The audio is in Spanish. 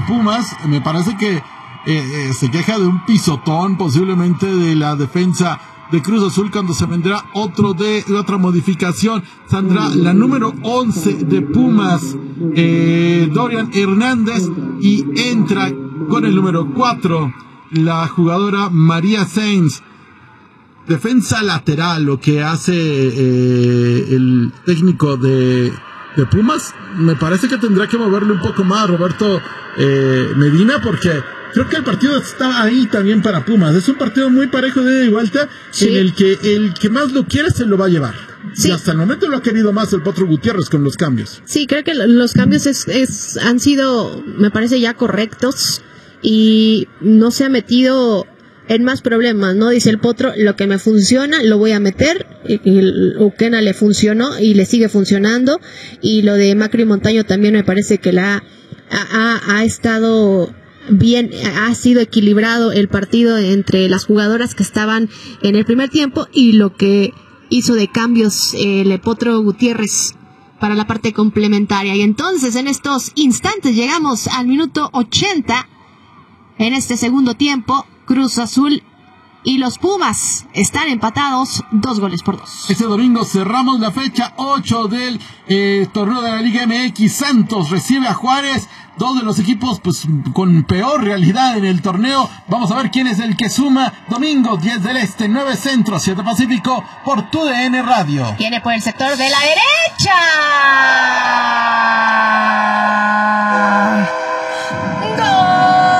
Pumas. Me parece que se queja de un pisotón posiblemente de la defensa de Cruz Azul cuando se vendrá otra modificación. Saldrá la número 11 de Pumas, Dorian Hernández, y entra con el número 4 la jugadora María Sainz. Defensa lateral, lo que hace el técnico de Pumas. Me parece que tendrá que moverle un poco más Roberto Medina, porque creo que el partido está ahí también para Pumas. Es un partido muy parejo de ida y vuelta, sí, en el que más lo quiere se lo va a llevar. Sí. Y hasta el momento lo ha querido más el Potro Gutiérrez con los cambios. Sí, creo que los cambios han sido, me parece, ya correctos, y no se ha metido en más problemas, ¿no? Dice el Potro, lo que me funciona lo voy a meter. Uquena le funcionó y le sigue funcionando, y lo de Macri Montaño también me parece que ha estado bien, ha sido equilibrado el partido entre las jugadoras que estaban en el primer tiempo y lo que hizo de cambios el Potro Gutiérrez para la parte complementaria. Y entonces en estos instantes llegamos al minuto 80 en este segundo tiempo. Cruz Azul y los Pumas están empatados 2-2. Este domingo cerramos la fecha 8 del torneo de la Liga MX. Santos recibe a Juárez, dos de los equipos pues con peor realidad en el torneo. Vamos a ver quién es el que suma. Domingo 10 del Este, 9 Centro, 7 Pacífico, por TUDN Radio. Viene por el sector de la derecha.